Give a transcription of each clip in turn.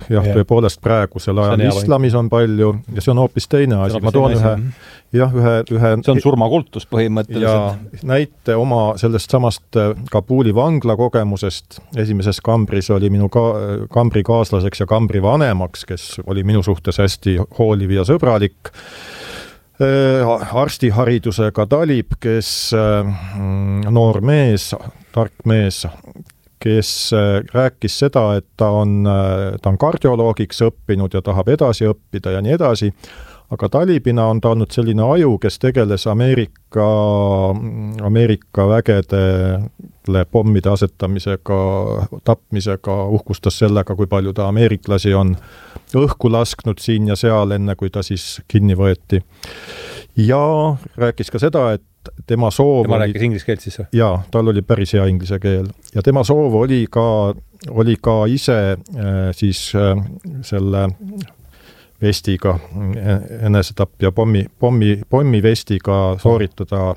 jah, tõepoolest praegusel ajal islamis on palju ja see on hoopis teine asi. Ma toon ühe see on surmakultus põhimõtteliselt. Ja näite oma sellest samast Kabuli vangla kogemusest. Esimeses kambris oli minu kambri kaaslaseks ja kambri vanemaks, kes oli minu suhtes hästi hooliv ja sõbralik. Arstiharidusega talib, kes noor mees, tark mees, kes rääkis seda, et ta on kardioloogiks õppinud ja tahab edasi õppida ja nii edasi, aga talibina on ta olnud selline aju, kes tegeles Ameerika vägedele pommide asetamisega, tapmisega, uhkustas sellega, kui palju ta ameeriklasi on õhku lasknud siin ja seal, enne kui ta siis kinni võeti. Ja rääkis ka seda, et tema soov rääkis inglise keelt siis? Jaa, tal oli päris hea inglise keel. Ja tema soov oli ka ise siis selle vestiga, enesetapp ja pommi vestiga sooritada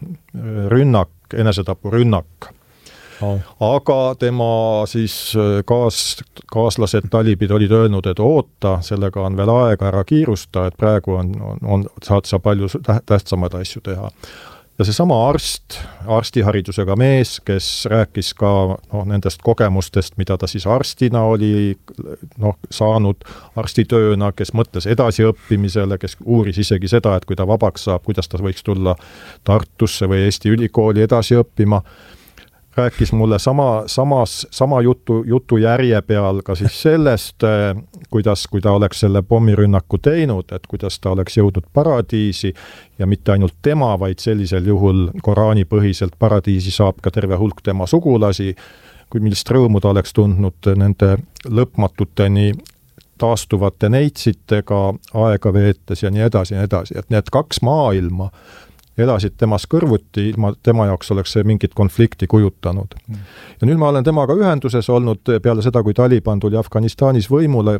enesetapurünnak. Aga tema siis kaaslased talibid olid öelnud, et oota, sellega on veel aega, ära kiirusta, et praegu saad sa palju tähtsamaid asju teha. Ja see sama arstiharidusega mees, kes rääkis ka nendest kogemustest, mida ta siis arstina oli saanud arstitööna, kes mõtles edasiõppimisele, kes uuris isegi seda, et kui ta vabaks saab, kuidas ta võiks tulla Tartusse või Eesti ülikooli edasi õppima, rääkis mulle sama jutu järje peal ka siis sellest, kui ta oleks selle pommirünnaku teinud, et kuidas ta oleks jõudnud paradiisi ja mitte ainult tema, vaid sellisel juhul Koraani põhiselt paradiisi saab ka terve hulk tema sugulasi, kui millist rõõmu ta oleks tundnud nende lõpmatuteni taastuvate neitsitega aega veetes ja nii edasi. Et need kaks maailma elasid temas kõrvuti, tema jaoks oleks see mingit konflikti kujutanud. Ja nüüd ma olen temaga ühenduses olnud peale seda, kui Taliban tuli Afganistanis võimule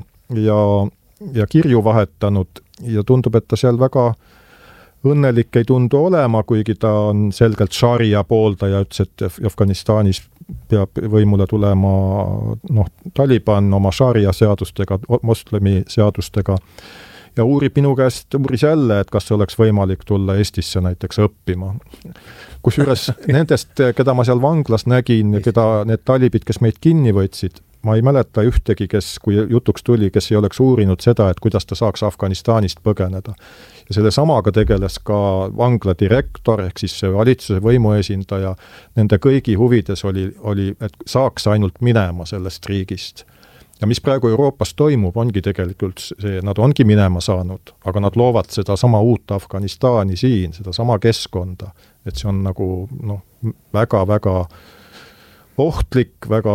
ja kirju vahetanud ja tundub, et ta seal väga õnnelik ei tundu olema, kuigi ta on selgelt šaria pooldaja, ütles, et Afganistanis peab võimule tulema Taliban oma šaria seadustega, moslemi seadustega ja uuris jälle, et kas oleks võimalik tulla Eestisse näiteks õppima. Kusjuures nendest, keda ma seal vanglas nägin ja keda need talibid, kes meid kinni võtsid, ma ei mäleta ühtegi, kui jutuks tuli, kes ei oleks uurinud seda, et kuidas ta saaks Afganistanist põgeneda. Ja selle samaga tegeles ka vangla direktor, ehk siis see valitsuse võimuesindaja, nende kõigi huvides oli, et saaks ainult minema sellest riigist. Ja mis praegu Euroopas toimub, ongi tegelikult see, nad ongi minema saanud, aga nad loovad seda sama uut Afganistani siin, seda sama keskkonda, et see on nagu väga-väga ohtlik, väga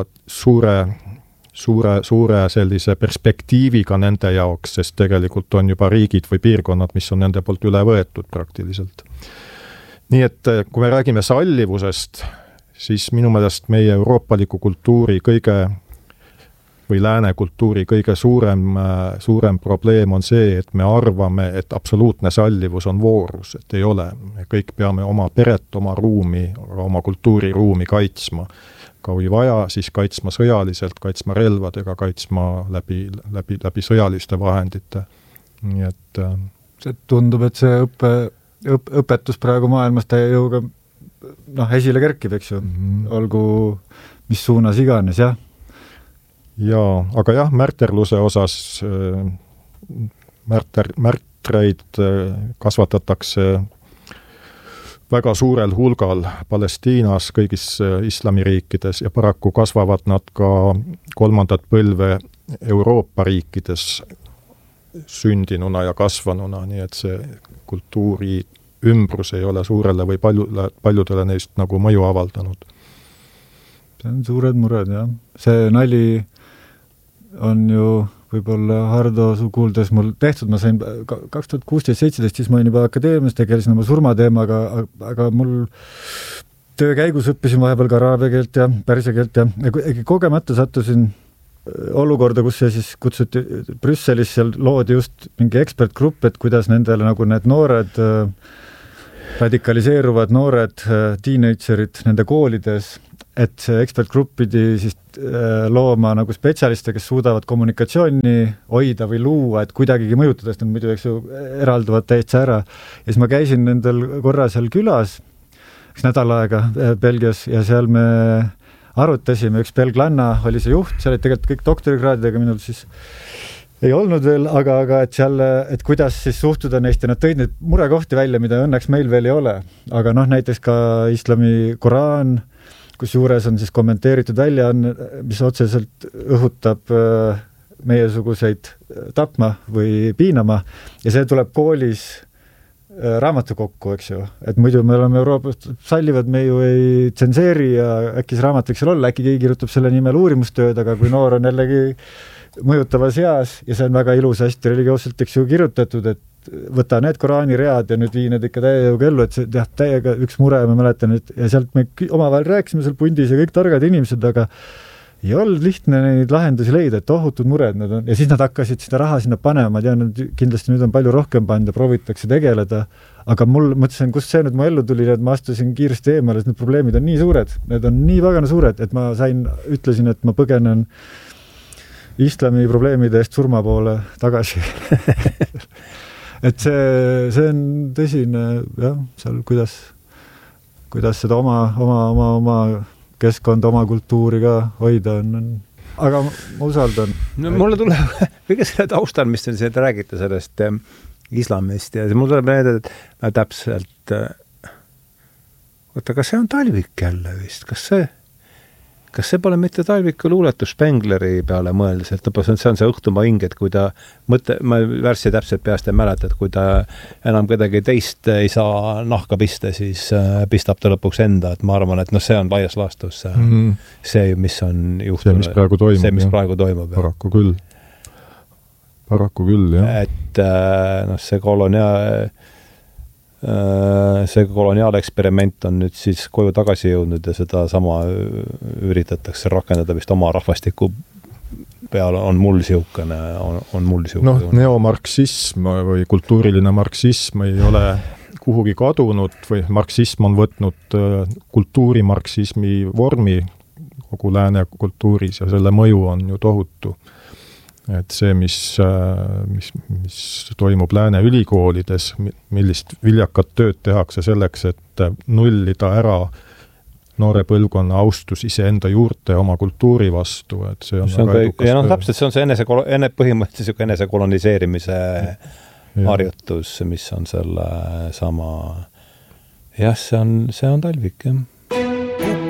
suure sellise perspektiiviga nende jaoks, sest tegelikult on juba riigid või piirkonnad, mis on nende poolt üle võetud praktiliselt. Nii et kui me räägime sallivusest, siis minu meelest meie euroopaliku kultuuri või lääne kultuuri kõige suurem probleem on see, et me arvame, et absoluutne sallivus on voorus, et ei ole. Me kõik peame oma peret, oma ruumi, oma kultuuriruumi kaitsma. Kui vaja, siis kaitsma sõjaliselt, kaitsma relvadega, kaitsma läbi sõjaliste vahendite. Nii et see tundub, et see õpetus praegu maailmas täie jõuga esile kerkib, eks ju. Olgu mis suunas iganes, jah. Jaa, aga jah, märterluse osas märtreid kasvatatakse väga suurel hulgal Palestiinas, kõigis islamiriikides ja paraku kasvavad nad ka kolmandat põlve Euroopa riikides sündinuna ja kasvanuna, nii et see kultuuri ümbrus ei ole suurele või paljudele neist nagu mõju avaldanud. See on suured mured, jah. See nali on ju võib-olla Hardo su kuuldes mul tehtud, ma sain 2016-17, siis ma olin juba akadeemias, tegelesin oma surmateemaga, aga mul töö käigus õppisin vahepeal ka araabia keelt ja pärsia keelt ja kogemata sattusin olukorda, kus see siis kutsuti Brüsselis, seal loodi just mingi ekspertgrupp, et kuidas nendele nagu need noored, radikaliseeruvad noored teenagerid nende koolides et see ekspertgrupp pidi siis looma nagu spetsialiste, kes suudavad kommunikatsiooni hoida või luua, et kuidagigi mõjutada, sest nad muidu eks ju eralduvad täitsa ära. Ja siis ma käisin nendel korra seal külas, üks nädal aega Belgias, ja seal me arutasime, üks belglanna oli see juht, seal olid tegelikult kõik doktorikraadidega, minul siis ei olnud veel, aga et seal, et kuidas siis suhtuda neist ja nad tõid neid murekohti välja, mida õnneks meil veel ei ole. Aga näiteks ka islami Koraan, kus juures on siis kommenteeritud välja, mis otseselt õhutab meiesuguseid tapma või piinama ja see tuleb koolis raamatukokku, eks ju. Et muidu me oleme Euroopas sallivad, me ju ei tsenseeri ja äkki see raamat võiks olla, äkki keegi kirjutab selle nimel uurimustööd, aga kui noor on jällegi mõjutavas eas ja see on väga ilus, hästi religioosselt, eks ju, kirjutatud, et võta need Koraani read ja nüüd vii need ikka täiega ellu, et see täiega üks mure, ma mäletan, et ja sealt me omavahel rääkisime seal pundis ja kõik targad inimesed, aga ei olnud lihtne neid lahendusi leida, et tohutud mured need on ja siis nad hakkasid seda raha sinna panema, ma tean, et kindlasti nüüd on palju rohkem pannud ja proovitakse tegeleda, aga mul mõtlesin, kus see nüüd mu ellu tuli, et ma astusin kiiresti eemale, et need probleemid on nii suured, need on nii vägana suured, et ma ütlesin, et ma põgenen islami probleemide eest surma poole tagasi. Et see on tõsine, jah, seal kuidas seda oma keskkonda, oma kultuuri ka hoida on. Aga ma usaldan. No, mulle tuleb kõige selle taustal, mis te räägite sellest islamist ja mul tuleb meelde, et täpselt kas see on Talvik jälle vist? Kas see pole mitte Talviku luuletus Spengleri peale mõeldes, et see on see õhtumaa hing, et kui ta ma värssi täpselt peast ei mäleta, et kui ta enam kedagi teist ei saa nahka pista, siis pistab ta lõpuks enda, et ma arvan, et see on laias laastus see, mis on juhtunud. See, mis praegu toimub. Paraku küll, jah. Et see koloniaaleksperiment on nüüd siis koju tagasi jõudnud ja seda sama üritatakse rakendada vist oma rahvastiku peale, on mul siukene. Neomarksism või kultuuriline marksism ei ole kuhugi kadunud või marksism on võtnud kultuurimarksismi vormi kogu lääne kultuuris ja selle mõju on ju tohutu. Et see, mis toimub lääne ülikoolides, millist viljakat tööd tehakse selleks, et nullida ära noore põlvkonna austus iseenda juurte oma kultuuri vastu, et see on väga edukas töö. Ja täpselt, see on see põhimõtteliselt enesekoloniseerimise harjutus, mis on selle sama see on Talvik, jah.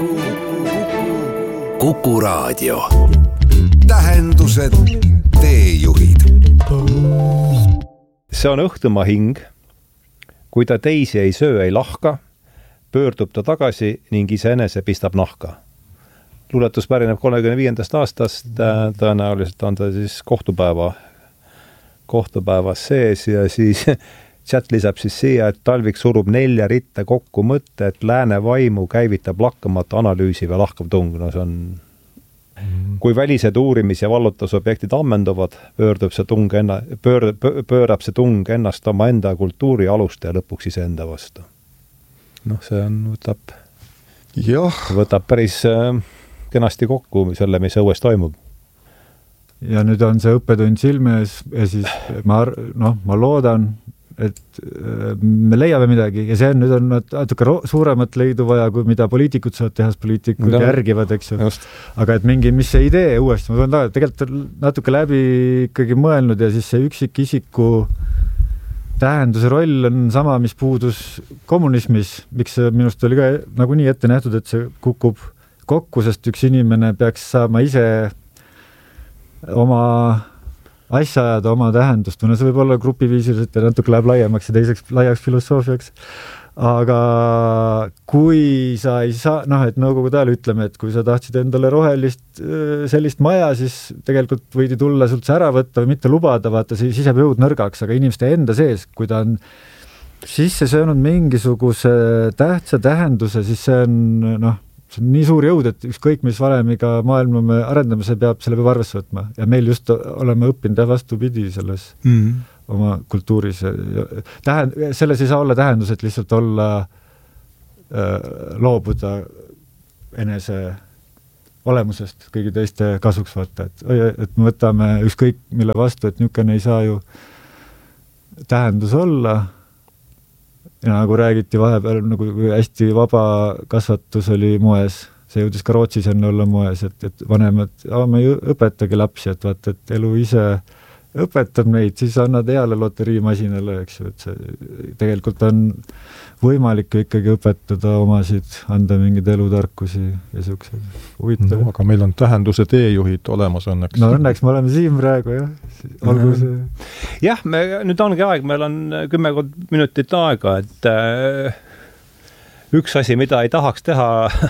Kuku Raadio. Tähendused, teejuhid. See on õhtumaa hing. Kui ta teisi ei söö, ei lahka, pöördub ta tagasi ning iseenese pistab nahka. Luuletus pärineb 35. aastast, tõenäoliselt on ta siis kohtupäevas sees ja siis chat lisab siis siia, et Talvik surub 4 ritta kokku mõtte, et lääne vaimu käivitab lakkamata analüüsiv ja lahkav tung. No see on kui välised uurimis- ja vallutusobjektid ammenduvad, pöörab see tung ennast oma enda kultuuri aluste ja lõpuks iseenda vastu. See võtab päris kenasti kokku selle, mis õues toimub. Ja nüüd on see õppetund silmes ja siis ma loodan, et me leiame midagi ja see on nüüd natuke suuremat leidu vaja, kui mida poliitikud saavad teha, poliitikud järgivad, eks ju. Aga et mis see idee uuesti, ma toon tegelikult natuke läbi ikkagi mõelnud ja siis see üksikisiku tähenduse roll on sama, mis puudus kommunismis, miks see minust oli ka nagunii ette nähtud, et see kukub kokku, sest üks inimene peaks saama ise oma asja ajada, oma tähendust, see võib olla grupiviisiliselt ja natuke läheb laiemaks ja teiseks laiaks filosoofiaks, aga kui sa ei saa, et nõukogude ajal ütleme, et kui sa tahtsid endale rohelist sellist maja, siis tegelikult võidi tulla sult see ära võtta või mitte lubada, vaata, siis jääb jõud nõrgaks, aga inimeste enda sees, kui ta on sisse söönud mingisuguse tähtsa tähenduse, siis see on nii suur jõud, et ükskõik mis valemiga maailma me arendame, see peab arvesse võtma. Ja meil just oleme õppinud vastupidi selles oma kultuuris. Selles ei saa olla tähendus, et lihtsalt olla loobuda enese olemusest kõigi teiste kasuks võtta, et me võtame ükskõik mille vastu, et niisugune ei saa ju tähendus olla ja nagu räägiti vahepeal, nagu hästi vaba kasvatus oli moes, see jõudis ka Rootsis enne olla moes, et vanemad, me ei õpetagi lapsi, et vaata, et elu ise õpetab neid, siis annad heale loteriimasinale, eks ju, et see tegelikult on võimalik ju ikkagi õpetada omasid, anda mingeid elutarkusi ja niisugused huvitav. No, aga meil on tähenduse teejuhid olemas õnneks. No õnneks me oleme siin praegu, jah. Olgu see... Jah, nüüd ongi aeg, meil on 10 minutit aega, et üks asi, mida ei tahaks teha,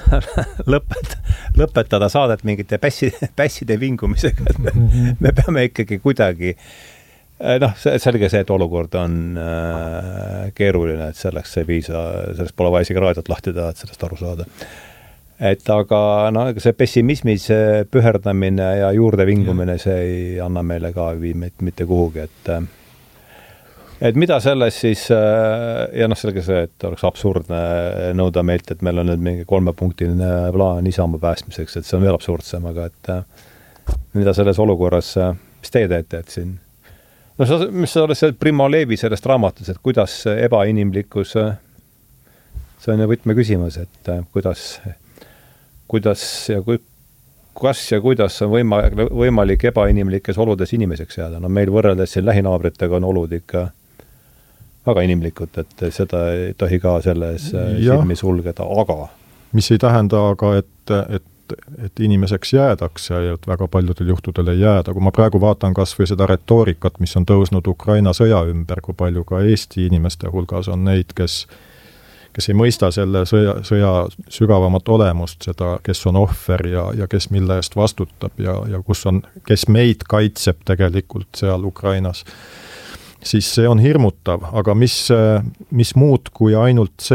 lõpetada saadet mingite pässide vingumisega. Me peame ikkagi kuidagi, selge see, et olukord on keeruline, et selleks ei piisa, sellest pole vaja isegi raadiot lahti teha, et sellest aru saada. Et aga see pessimismis püherdamine ja juurde vingumine, see ei anna meile ka mitte kuhugi, et mida selles siis, ja selge see, et oleks absurdne nõuda meilt, et meil on nüüd mingi 3-punktiline plaan Isamaa päästmiseks, et see on veel absurdsem, aga et mida selles olukorras, mis teie teete, et siin mis oleks see Primo Levi sellest raamatus, et kuidas ebainimlikkus, see on ju võtme küsimus, et kuidas ja kuidas on võimalik ebainimlikes oludes inimeseks jääda. No meil võrreldes siin lähinaabritega on olud ikka väga inimlikud, et seda ei tohi ka selles silmi sulgeda, aga... Mis ei tähenda aga, et inimeseks jäädakse ja et väga paljudel juhtudel ei jääda. Kui ma praegu vaatan kas või seda retoorikat, mis on tõusnud Ukraina sõja ümber, kui palju ka Eesti inimeste hulgas on neid, kes ei mõista selle sõja sügavamat olemust, seda, kes on ohver ja kes mille eest vastutab ja kes meid kaitseb tegelikult seal Ukrainas, siis see on hirmutav, aga mis muud kui ainult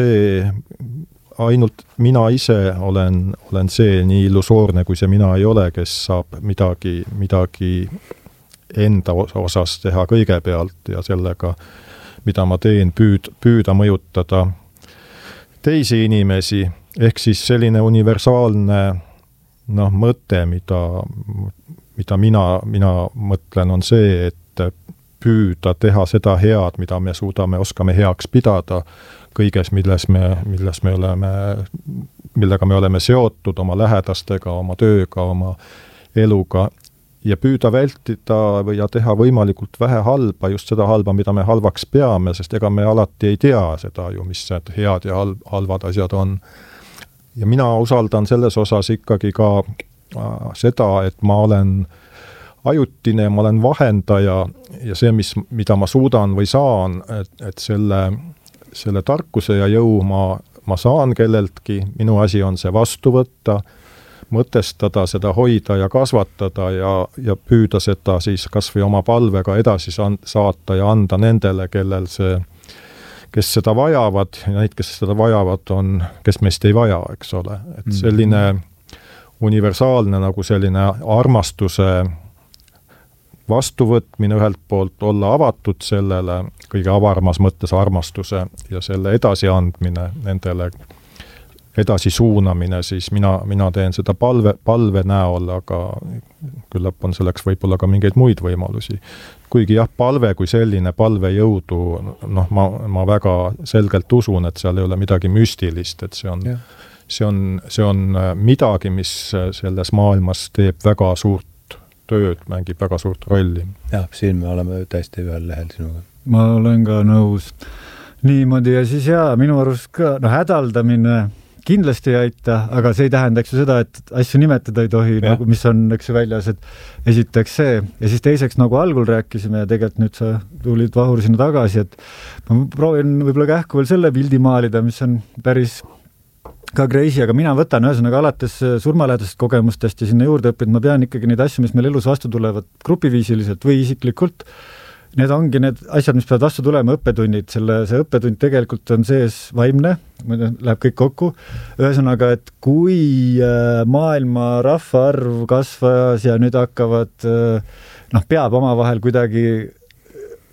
mina ise olen see nii illusoorne, kui see mina ei ole, kes saab midagi enda osas teha kõigepealt ja sellega, mida ma teen, püüda mõjutada teisi inimesi, ehk siis selline universaalne mõte, mida mina mõtlen, on see, et püüda teha seda head, mida me oskame heaks pidada kõiges, millega me oleme seotud oma lähedastega, oma tööga, oma eluga ja püüda vältida ja teha võimalikult vähe halba, just seda halba, mida me halvaks peame, sest ega me alati ei tea seda ju, mis need head ja halvad asjad on. Ja mina usaldan selles osas ikkagi ka seda, et ma olen ajutine, ma olen vahendaja ja see, mida ma suudan või saan, et selle tarkuse ja jõu ma saan kelleltki, minu asi on see vastu võtta, mõtestada, seda hoida ja kasvatada ja püüda seda siis kas või oma palvega edasi saata ja anda nendele, kes seda vajavad ja neid, kes seda vajavad, on, kes meist ei vaja, eks ole. Et selline universaalne nagu selline armastuse vastuvõtmine ühelt poolt, olla avatud sellele, kõige avarmas mõttes armastuse ja selle edasiandmine nendele, edasi suunamine, siis mina teen seda palve näol, aga küllap on selleks võib-olla ka mingeid muid võimalusi. Kuigi jah, palve kui selline, palve jõudu, ma väga selgelt usun, et seal ei ole midagi müstilist, et see on midagi, mis selles maailmas teeb väga suurt tööd, mängib väga suurt rolli. Jah, siin me oleme täiesti ühel lehel sinuga. Ma olen ka nõus. Niimoodi ja siis minu arust ka hädaldamine kindlasti ei aita, aga see ei tähenda ju seda, et asju nimetada ei tohi, nagu, mis on väljas, et esiteks see ja siis teiseks, nagu algul rääkisime ja tegelikult nüüd sa tulid vahur sinna tagasi, et ma proovin võib-olla kähku veel selle pildi maalida, mis on päris ka crazy, aga mina võtan ühesõnaga alates surmalähedasest kogemustest ja sinna juurde õppida, ma pean ikkagi neid asju, mis meil elus vastu tulevad grupiviisiliselt või isiklikult, need ongi need asjad, mis peavad vastu tulema, õppetunnid, see õppetund tegelikult on sees vaimne, läheb kõik kokku, ühesõnaga, et kui maailma rahvaarv kasvas ja nüüd hakkavad, peab omavahel kuidagi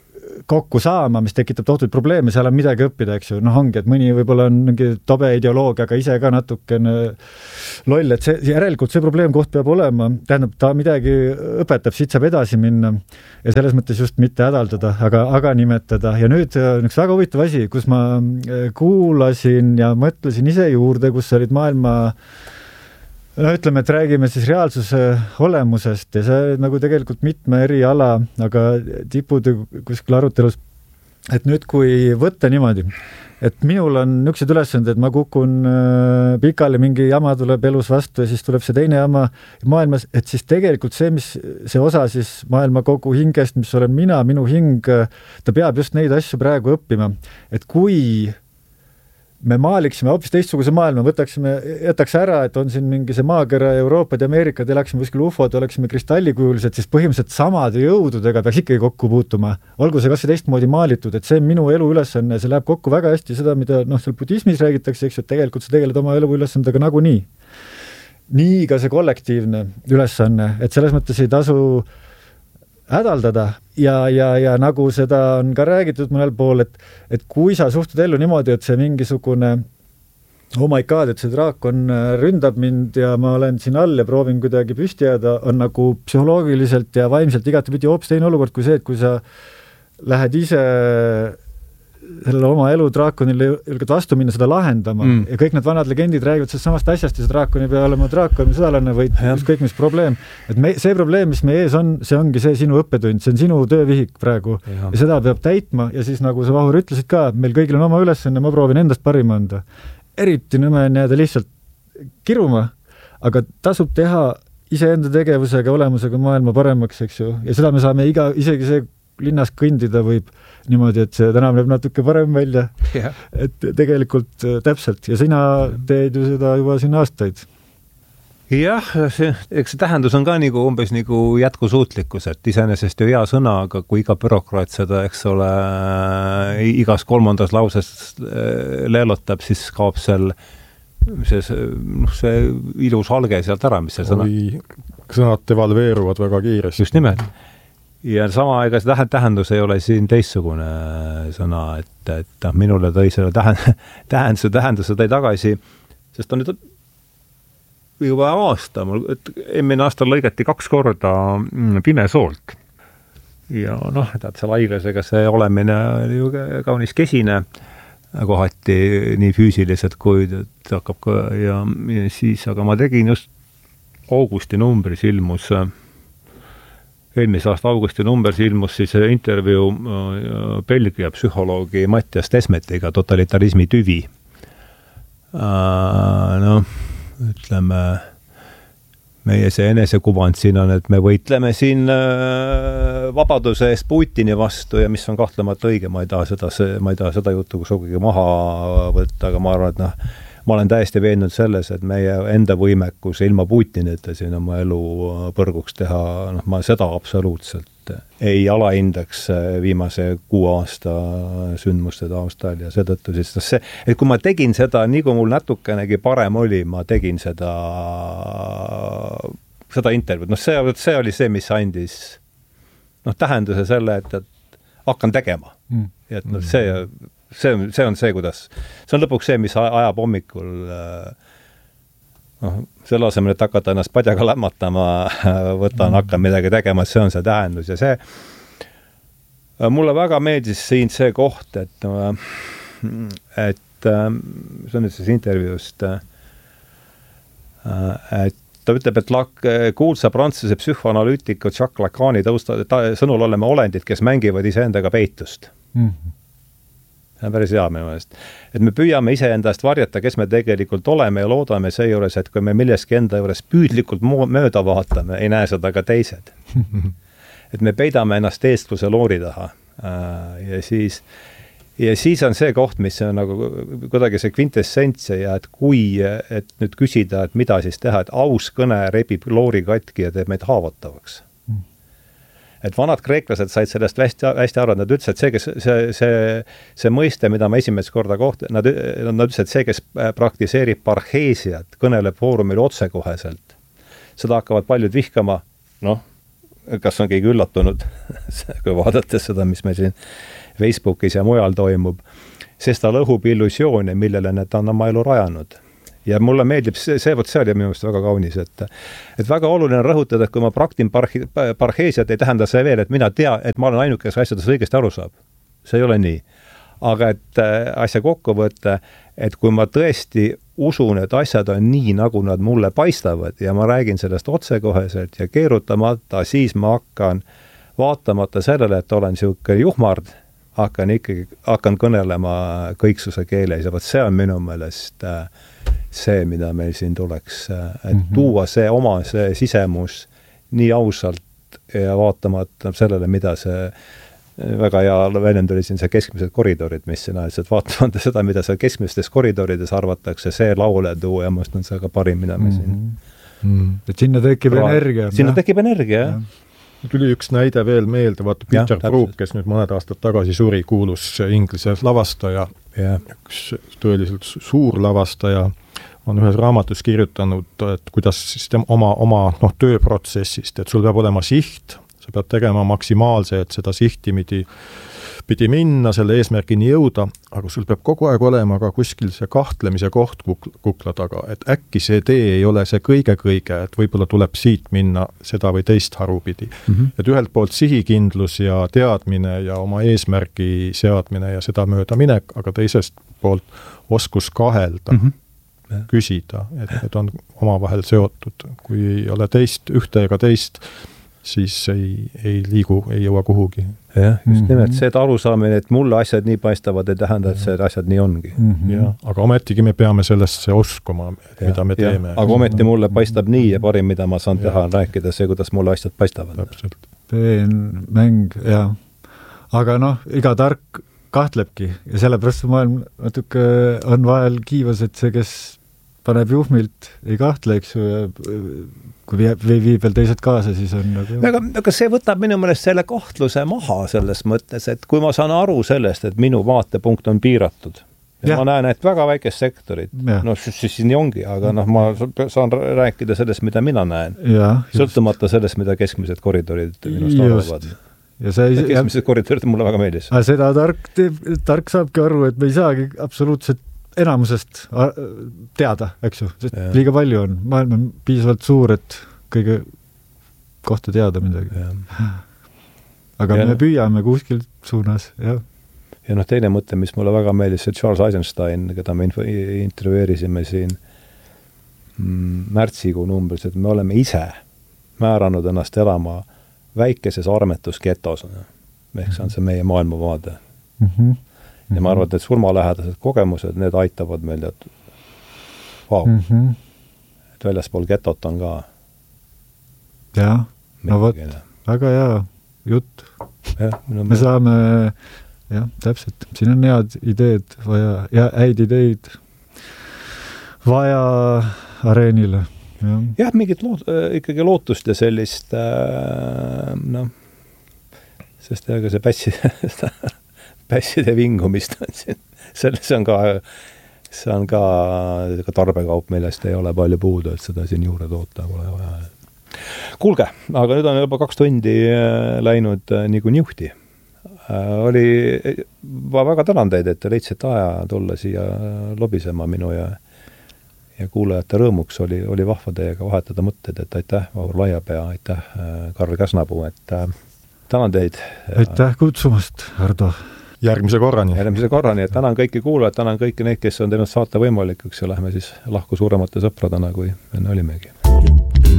kokku saama, mis tekitab tohutuid probleeme, seal on midagi õppida, eks ju, ongi, et mõni võib-olla on mingi tobe ideoloogia, aga ise ka natukene loll, et järelikult see probleemkoht peab olema, tähendab, ta midagi õpetab, siit saab edasi minna ja selles mõttes just mitte hädaldada, aga nimetada. Ja nüüd üks väga huvitav asi, kus ma kuulasin ja mõtlesin ise juurde, kus olid maailma ütleme, et räägime siis reaalsuse olemusest ja see nagu tegelikult mitme eri ala, aga tipud kuskil arutelus, et nüüd kui võtta niimoodi, et minul on niisugused ülesanded, et ma kukun pikali, mingi jama tuleb elus vastu ja siis tuleb see teine jama maailmas, et siis tegelikult see osa siis maailma kogu hingest, mis olen mina, minu hing, ta peab just neid asju praegu õppima. Et kui me maaliksime hoopis teistsuguse maailma, jätaks ära, et on siin mingi see maakera Euroopad ja Ameerikad, elaksime kuskil ufod, oleksime kristallikujulised, siis põhimõtteliselt samade jõududega peaks ikkagi kokku puutuma. Olgu see kas see teistmoodi maalitud, et see minu elu ülesanne, see läheb kokku väga hästi seda, mida seal budismis räägitakse, eks ju, et tegelikult sa tegeled oma elu ülesandega nagunii. Nii ka see kollektiivne ülesanne, et selles mõttes ei tasu hädaldada ja nagu seda on ka räägitud mõnel pool, et kui sa suhtud ellu niimoodi, et see mingisugune oh my god, et see draakon ründab mind ja ma olen siin all ja proovin kuidagi püsti jääda, on nagu psühholoogiliselt ja vaimselt igatepidi hoopis teine olukord kui see, et kui sa lähed ise sellele oma elu draakonile julged vastu minna, seda lahendama ja kõik need vanad legendid räägivad sellest samast asjast ja see draakon ei pea olema draakon, sõdalane või kõik mis probleem. Et see probleem, mis meie ees on, see ongi see sinu õppetund, see on sinu töövihik praegu ja seda peab täitma ja siis nagu sa Vahur ütlesid ka, meil kõigil on oma ülesanne, ma proovin endast parima anda. Eriti nõme on jääda lihtsalt kiruma, aga tasub teha iseenda tegevusega, olemusega maailma paremaks, eks ju, ja seda me saame isegi see linnas kõndida võib niimoodi, et see tänav näeb natuke parem välja. Et tegelikult täpselt ja sina teed ju seda juba siin aastaid. Jah, eks see tähendus on ka nagu umbes nagu jätkusuutlikkus, et iseenesest ju hea sõna, aga kui iga bürokraat seda, eks ole, igas kolmandas lauses leelotab, siis kaob see ilus alge sealt ära, mis see sõna. Sõnad devalveeruvad väga kiiresti. Just nimelt. Ja sama aega see tähendus ei ole siin teistsugune sõna, et minule tõi selle tähenduse tõi tagasi, sest on nüüd juba aasta, eelmine aasta lõigati 2 korda Pimesoolt. Ja seal haiglasega see olemine oli ju kaunis kesine, kohati nii füüsiliselt kui hakkab ja siis, aga ma tegin just augusti numbris ilmus eelmise aasta augusti numbers ilmus siis intervjuu Belgia psühholoogi Mattias Desmetiga totalitarismi tüvi. Ütleme, meie see enesekuvand siin on, et me võitleme siin vabaduse eest Putini vastu ja mis on kahtlemata õige, ma ei taha seda juttu sugugi maha võtta, aga ma arvan, et ma olen täiesti veendunud selles, et meie enda võimekus ilma Putinita siin oma elu põrguks teha, ma seda absoluutselt ei alahindaks viimase 6 aasta sündmuste taustal ja seetõttu siis see, et kui ma tegin seda, nii kui mul natukenegi parem oli, ma tegin seda intervjuud, see oli see, mis andis tähenduse selle, et hakkan tegema. Ja et see on see, kuidas. See on lõpuks see, mis ajab hommikul selle asemel, et hakata ennast padjaga lämmatama, hakkan midagi tegema, see on see tähendus ja see mulle väga meeldis siin see koht, et see on nüüd siis intervjuust, et ta ütleb, et kuulsa prantsuse psühhoanalüütiku Jacques Lacani sõnul oleme olendid, kes mängivad iseendaga peitust. See on päris hea minu meelest. Et me püüame iseendast varjata, kes me tegelikult oleme ja loodame seejuures, et kui me milleski enda juures püüdlikult mööda vaatame, ei näe seda ka teised. Et me peidame ennast eestluse loori taha. Ja siis on see koht, mis on nagu kuidagi see kvintessents ja et nüüd küsida, et mida siis teha, et aus kõne rebib loori katki ja teeb meid haavatavaks. Et vanad kreeklased said sellest hästi aru, nad ütlesid, et see mõiste, mida ma esimest korda nad ütlesid, et see, kes praktiseerib parheesiat, kõneleb foorumil otsekoheselt. Seda hakkavad paljud vihkama, kas on keegi üllatunud, kui vaadates seda, mis meil siin Facebookis ja mujal toimub, sest ta lõhub illusioone, millele need on oma elu rajanud. Ja mulle meeldib see oli minu meelest väga kaunis, et väga oluline on rõhutada, et kui ma praktin parheesiat, ei tähenda see veel, et mina et ma olen ainuke, kes asjades õigesti aru saab. See ei ole nii. Aga et asja kokku võtta, et kui ma tõesti usun, et asjad on nii, nagu nad mulle paistavad ja ma räägin sellest otsekoheselt ja keerutamata, siis ma hakkan vaatamata sellele, et olen siuke juhmard, hakkan kõnelema kõiksuse keeles ja võt see on minu meelest see, mida meil siin tuleks, et tuua see oma see sisemus nii ausalt ja vaatamata sellele, mida see väga hea väljend oli siin see keskmised koridorid, mis siin ajas, et vaatamata seda, mida see keskmistes koridorides arvatakse, see lauletuu ja mõst on see ka parim, mida me siin et sinna tekib energia. Sinna tekib energia, jah. Tuli üks näide veel meelde, vaata Peter Brook, kes nüüd mõned aastad tagasi suri, kuulus inglise lavastaja, üks tõeliselt suur lavastaja, on ühes raamatus kirjutanud, et kuidas siis oma tööprotsessist, et sul peab olema siht, sa pead tegema maksimaalse, et seda sihti pidi minna, selle eesmärgini jõuda, aga sul peab kogu aeg olema ka kuskil see kahtlemise koht kukla taga, et äkki see tee ei ole see kõige, et võib-olla tuleb siit minna seda või teist harupidi. Et ühelt poolt sihikindlus ja teadmine ja oma eesmärgi seadmine ja seda mööda minek, aga teisest poolt oskus kahelda. Küsida, et on omavahel seotud. Kui ei ole ühte ega teist, siis ei liigu, ei jõua kuhugi. Jah, just nimelt see arusaamine, et mulle asjad nii paistavad, ei tähenda, et see asjad nii ongi. Ja, aga ometigi me peame sellesse oskuma, mida me teeme. Aga ometi mulle paistab nii ja parim, mida ma saan teha, on rääkida see, kuidas mulle asjad paistavad. Täpselt. Mäng, jah. Aga iga tark kahtlebki ja sellepärast maailm natuke on vahel kiivas, et see, kes paneb juhmilt, ei kahtle, eks ju, ja kui viib veel teised kaasa, siis on aga see võtab minu meelest selle kahtluse maha selles mõttes, et kui ma saan aru sellest, et minu vaatepunkt on piiratud ja ma näen, et väga väikest sektorit, siis nii ongi, aga ma saan rääkida sellest, mida mina näen, sõltumata sellest, mida keskmised koridorid minust arvavad. Ja keskmised koridorid mulle väga meeldis. Aga seda tark saabki aru, et me ei saagi absoluutselt enamusest teada, eks ju, sest liiga palju on. Maailm on piisavalt suur, et kõige kohta teada midagi. Aga me püüame kuskil suunas, jah. Ja teine mõte, mis mulle väga meeldis, see Charles Eisenstein, keda me intervjueerisime siin märtsikuu numbris, et me oleme ise määranud ennast elama väikeses armetusketos. Ehk see on see meie maailmavaade. Ja ma arvan, et surmalähedased kogemused, need aitavad meil et väljaspool getot on ka jah, väga hea jutt. Me saame täpselt, siin on head ideed vaja ja häid ideid vaja areenile. Jah, mingit ikkagi lootust ja sellist sest ega see pässide vingumist on siin. See on ka tarbekaup, millest ei ole palju puudu, et seda siin juurde toota pole vaja. Kuulge, aga nüüd on juba 2 tundi läinud nagu niuhti. Oli väga tänan teid, et te leidsite aja tulla siia lobisema minu ja kuulajate rõõmuks oli vahva teiega vahetada mõtted, et aitäh, Vahur Laiapea, aitäh, Karl Käsnapuu, et tänan teid. Aitäh kutsumast, Hardo. Järgmise korrani, et tänan kõiki kuulajad, tänan kõiki neid, kes on teinud saate võimalikuks ja lähme siis lahku suuremate sõpradena, kui enne olimegi.